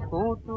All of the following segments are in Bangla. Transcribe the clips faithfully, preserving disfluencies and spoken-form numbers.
পুঁটু।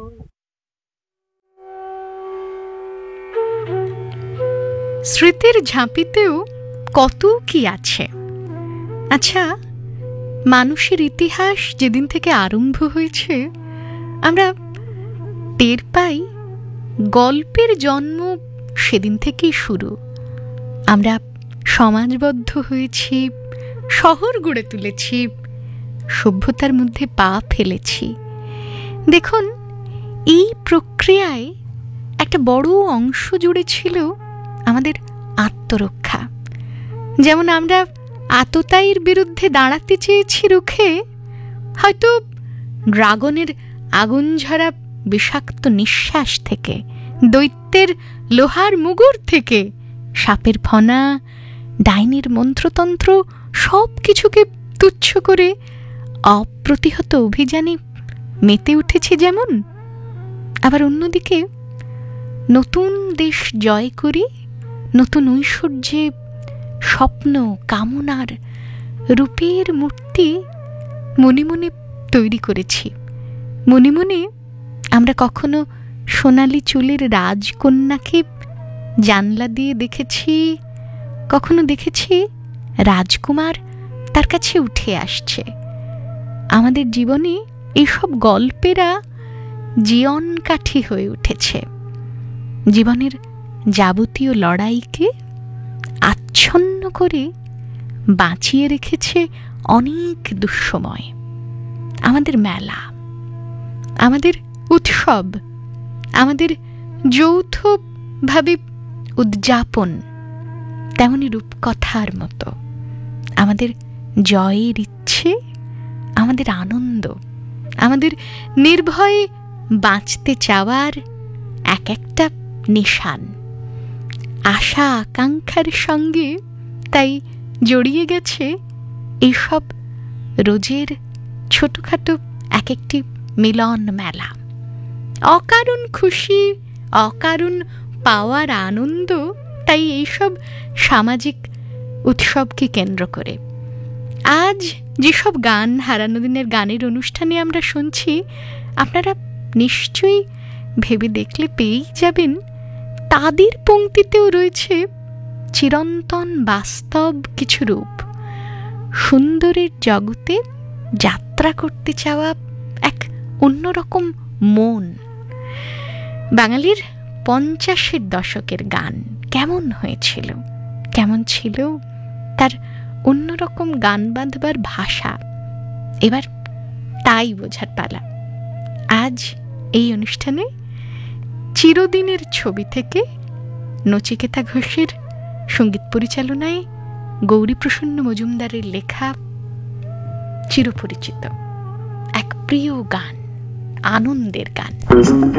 স্মৃতির ঝাঁপিতেও কত কি আছে। আচ্ছা, মানুষের ইতিহাস যেদিন থেকে আরম্ভ হয়েছে আমরা টের পাই গল্পের জন্ম সেদিন থেকেই শুরু। আমরা সমাজবদ্ধ হয়েছি, শহর গড়ে তুলেছি, সভ্যতার মধ্যে পা ফেলেছি। দেখুন, এই প্রক্রিয়ায় একটা বড় অংশ জুড়ে ছিল আমাদের আত্মরক্ষা। যেমন আমরা আততায়ীর বিরুদ্ধে দাঁড়াতে চেয়েছি রুখে, হয়তো ড্রাগনের আগুন ঝরা বিষাক্ত নিঃশ্বাস থেকে, দৈত্যের লোহার মুগুর থেকে, সাপের ফনা, ডাইনির মন্ত্রতন্ত্র সব কিছুকে তুচ্ছ করে অপ্রতিহত অভিযানে মেতে উঠেছে যেমন, আবার অন্যদিকে নতুন দেশ জয় করি, নতুন ঐশ্বর্যে স্বপ্ন কামনার রূপের মূর্তি মনে মনে তৈরি করেছি। মনে মনে আমরা কখনো সোনালি চুলের রাজকন্যাকে জানলা দিয়ে দেখেছি, কখনো দেখেছি রাজকুমার তার কাছে উঠে আসছে। আমাদের জীবনে এইসব গল্পেরা জীবন কাঠি হয়ে উঠেছে। জীবনের যাবতীয় লড়াইকে আচ্ছন্ন করে বাঁচিয়ে রেখেছে অনেক দুঃসময়। আমাদের মেলা, আমাদের উৎসব, আমাদের যৌথভাবে উদযাপন তেমনি রূপকথার মতো। আমাদের জয়ের ইচ্ছে, আমাদের আনন্দ, আমাদের নির্ভয়ে বাঁচতে চাওয়ার এক একটা নিশান। আশা আকাঙ্ক্ষার সঙ্গে তাই জড়িয়ে গেছে এইসব রোজের ছোটখাটো এক একটি মিলন মেলা। অকারণ খুশি, অকারণ পাওয়ার আনন্দ তাই এইসব সামাজিক উৎসবকে কেন্দ্র করে। আজ যেসব গান হারানো দিনের গানের অনুষ্ঠানে আমরা শুনছি, আপনারা নিশ্চয়ই ভেবে দেখলে পেয়েই যাবেন তাদের পংক্তিতেও রয়েছে চিরন্তন বাস্তব কিছু রূপ। সুন্দরের জগতে যাত্রা করতে চাওয়া এক অন্যরকম মন। বাঙালির পঞ্চাশের দশকের গান কেমন হয়েছিল, কেমন ছিল তার অন্যরকম গান বাঁধবার ভাষা, এবার তাই বোঝার পালা। আজ এই অনুষ্ঠানে চিরদিনের ছবি থেকে নচিকেতা ঘোষের সঙ্গীত পরিচালনায় গৌরীপ্রসন্ন মজুমদারের লেখা চিরপরিচিত এক প্রিয় গান, আনন্দের গান।